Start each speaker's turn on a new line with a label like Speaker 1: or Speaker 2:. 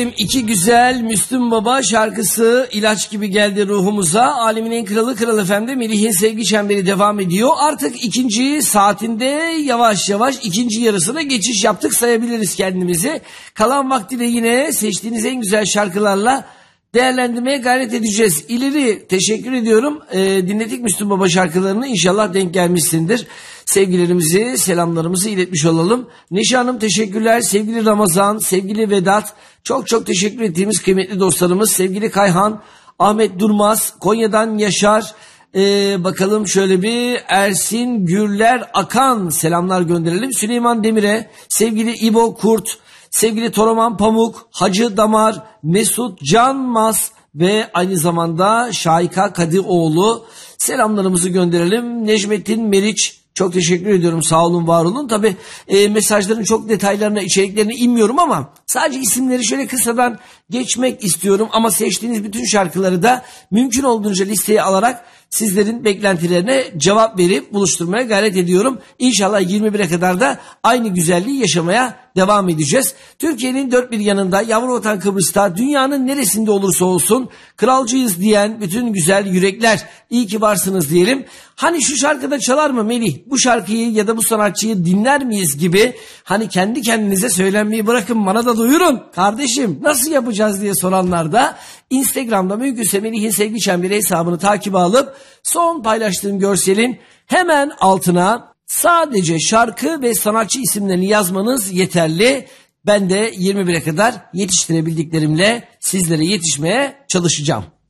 Speaker 1: İki güzel Müslüm Baba şarkısı ilaç gibi geldi ruhumuza. Alemin en kralı Kral FM'de Melih'in sevgi çemberi devam ediyor. Artık ikinci saatinde yavaş yavaş ikinci yarısına geçiş yaptık sayabiliriz kendimizi. Kalan vakti de yine seçtiğiniz en güzel şarkılarla değerlendirmeye gayret edeceğiz. İleri teşekkür ediyorum. Dinledik Müslüm Baba şarkılarını, inşallah denk gelmişsindir. Sevgilerimizi, selamlarımızı iletmiş olalım. Neşe Hanım teşekkürler. Sevgili Ramazan, sevgili Vedat, çok çok teşekkür ettiğimiz kıymetli dostlarımız. Sevgili Kayhan, Ahmet Durmaz, Konya'dan Yaşar. Bakalım şöyle bir Ersin Gürler Akan selamlar gönderelim. Süleyman Demir'e, sevgili İbo Kurt, sevgili Toraman Pamuk, Hacı Damar, Mesut Canmaz ve aynı zamanda Şahika Kadiroğlu selamlarımızı gönderelim. Necmettin Meriç, çok teşekkür ediyorum, sağ olun var olun. Tabi mesajların çok detaylarına, içeriklerine inmiyorum ama sadece isimleri şöyle kısadan geçmek istiyorum. Ama seçtiğiniz bütün şarkıları da mümkün olduğunca listeye alarak sizlerin beklentilerine cevap verip buluşturmaya gayret ediyorum. İnşallah 21'e kadar da aynı güzelliği yaşamaya devam edeceğiz. Türkiye'nin dört bir yanında, yavru vatan Kıbrıs'ta, dünyanın neresinde olursa olsun kralcıyız diyen bütün güzel yürekler, iyi ki varsınız diyelim. Hani şu şarkıda çalar mı Melih, bu şarkıyı ya da bu sanatçıyı dinler miyiz gibi, hani kendi kendinize söylenmeyi bırakın, bana da duyurun kardeşim nasıl yapacağız diye soranlar da Instagram'da mümkünse Melih'in sevgi çemberi hesabını takibe alıp son paylaştığım görselin hemen altına sadece şarkı ve sanatçı isimlerini yazmanız yeterli. Ben de 21'e kadar yetiştirebildiklerimle sizlere yetişmeye çalışacağım.